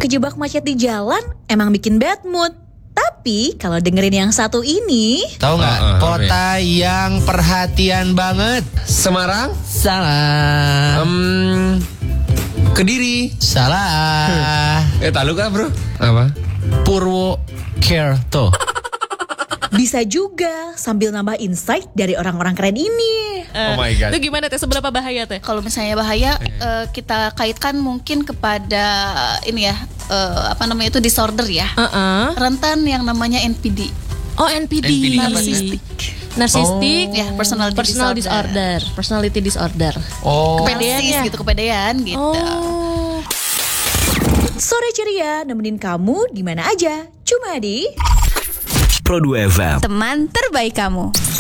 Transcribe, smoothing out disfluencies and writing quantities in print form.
Kejebak macet di jalan emang bikin bad mood. Tapi kalau dengerin yang satu ini, tahu nggak kota yang perhatian banget? Semarang? Salah. Kediri? Salah. Tahu kan bro? Apa? Purwokerto. bisa juga sambil nambah insight dari orang-orang keren ini. Oh my God. Itu gimana Teh? Seberapa bahaya Teh? Kalau misalnya bahaya, kita kaitkan mungkin kepada ini ya, itu disorder ya. Rentan yang namanya NPD. Oh, NPD. Narsistik, ya, personality disorder. Personality disorder. Kepedean gitu. Oh. Sore ceria nemenin kamu di mana aja. Cuma di Pro 2 FM. Teman terbaik kamu.